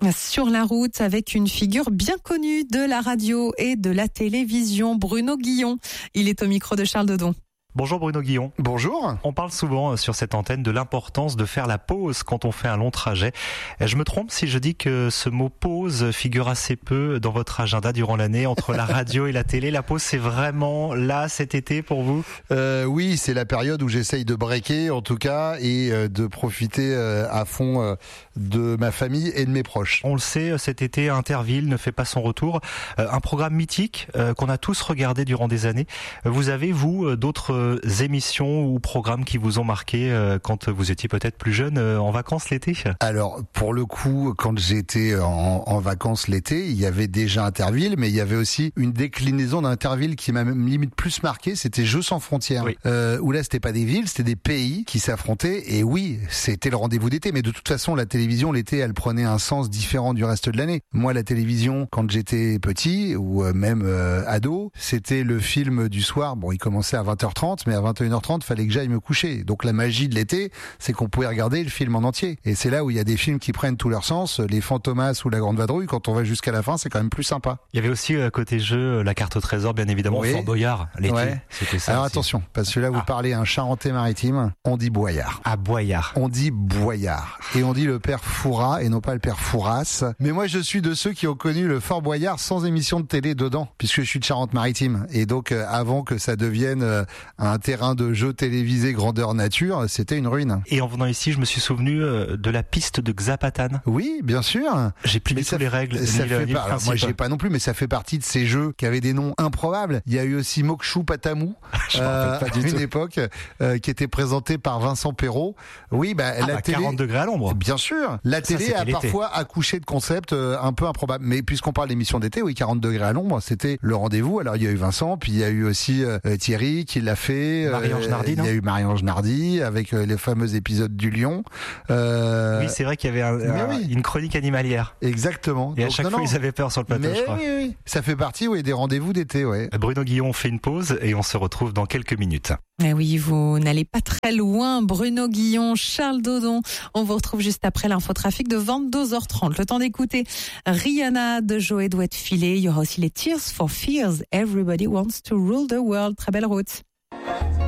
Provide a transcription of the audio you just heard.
Sur la route avec une figure bien connue de la radio et de la télévision, Bruno Guillon. Il est au micro de Charles Dodon. Bonjour Bruno Guillon. Bonjour. On parle souvent sur cette antenne de l'importance de faire la pause quand on fait un long trajet. Je me trompe si je dis que ce mot pause figure assez peu dans votre agenda durant l'année entre la radio et la télé. La pause, c'est vraiment là cet été pour vous ? Oui, c'est la période où j'essaye de breaker en tout cas et de profiter à fond de ma famille et de mes proches. On le sait, cet été, Interville ne fait pas son retour. Un programme mythique qu'on a tous regardé durant des années. Vous avez, vous, d'autres émissions ou programmes qui vous ont marqué quand vous étiez peut-être plus jeune en vacances l'été ? Alors, pour le coup, quand j'étais en vacances l'été, il y avait déjà Interville, mais il y avait aussi une déclinaison d'Interville qui m'a même limite plus marqué, c'était Jeux sans frontières. Oui. Où là, c'était pas des villes, c'était des pays qui s'affrontaient. Et oui, c'était le rendez-vous d'été. Mais de toute façon, la télévision, l'été, elle prenait un sens différent du reste de l'année. Moi, la télévision, quand j'étais petit, ou même ado, c'était le film du soir. Bon, il commençait à 20h30. Mais à 21h30, fallait que j'aille me coucher. Donc la magie de l'été, c'est qu'on pouvait regarder le film en entier. Et c'est là où il y a des films qui prennent tout leur sens. Les Fantomas ou La Grande Vadrouille, quand on va jusqu'à la fin, c'est quand même plus sympa. Il y avait aussi côté jeu la carte au trésor, bien évidemment, Oui. Fort Boyard l'été. Ouais. C'était ça. Alors aussi. attention, parce que là vous parlez un Charentais-Maritime, on dit Boyard. À Boyard. On dit Boyard. Et on dit le père Fouras et non pas le père Fouras. Mais moi je suis de ceux qui ont connu le Fort Boyard sans émission de télé dedans, puisque je suis de Charente-Maritime. Et donc avant que ça devienne un terrain de jeu télévisé grandeur nature, c'était une ruine. Et en venant ici, je me suis souvenu de la piste de Xapatan. Oui, bien sûr. J'ai plus du tout les règles. Ça ni fait le pas, alors moi j'ai pas non plus, mais ça fait partie de ces jeux qui avaient des noms improbables. Il y a eu aussi Mokshu Patamou à une époque qui était présenté par Vincent Perrault. Oui, la télé 40 degrés à l'ombre. Bien sûr, la télé a l'été. parfois accouché de concepts un peu improbables. Mais puisqu'on parle d'émission d'été, oui, 40 degrés à l'ombre, c'était le rendez-vous. Alors il y a eu Vincent, puis il y a eu aussi Thierry qui l'a fait. Marie-Ange Nardi, il y a eu Marie-Ange Nardi avec les fameux épisodes du Lion. Oui, c'est vrai qu'il y avait une chronique animalière. Exactement. Et donc, à chaque fois, ils avaient peur sur le plateau, je crois. Oui. Ça fait partie des rendez-vous d'été, ouais. Bruno Guillon fait une pause et on se retrouve dans quelques minutes. Eh oui, vous n'allez pas très loin. Bruno Guillon, Charles Dodon. On vous retrouve juste après l'infotrafic de 22h30. Le temps d'écouter Rihanna de Joey Douet Filet. Il y aura aussi les Tears for Fears. Everybody wants to rule the world. Très belle route.